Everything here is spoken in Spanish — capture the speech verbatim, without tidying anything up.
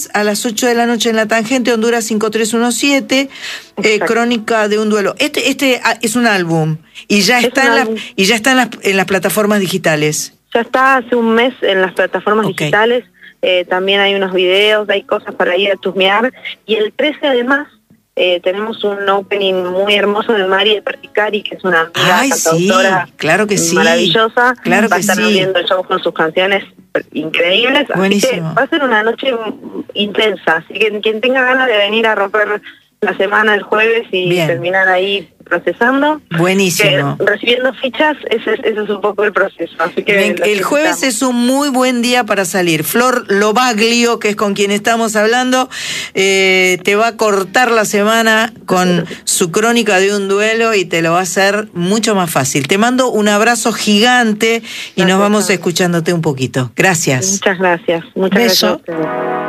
a las ocho de la noche en La Tangente, Honduras cinco tres uno siete, eh, Crónica de un duelo. Este este es un álbum y ya está en las y ya está en las, en las plataformas digitales. Ya está hace un mes en las plataformas okay. digitales. Eh, también hay unos videos, hay cosas para ir a chusmear. Y el trece además eh, tenemos un opening muy hermoso de Mari de Perticari, que es una amiga Ay, cantautora sí, claro que sí. maravillosa. Claro va que a estar sí. abriendo el show con sus canciones increíbles. Buenísimo. Así que va a ser una noche intensa. Así que quien tenga ganas de venir a romper la semana el jueves y Bien. terminar ahí procesando. Buenísimo. Que, recibiendo fichas, ese, ese es un poco el proceso. Así que Bien, el jueves es un muy buen día para salir. Flor Lobaglio, que es con quien estamos hablando, eh, te va a cortar la semana con su Crónica de un duelo y te lo va a hacer mucho más fácil. Te mando un abrazo gigante y gracias, nos vamos escuchándote un poquito. Gracias. Muchas gracias. Muchas Beso. gracias.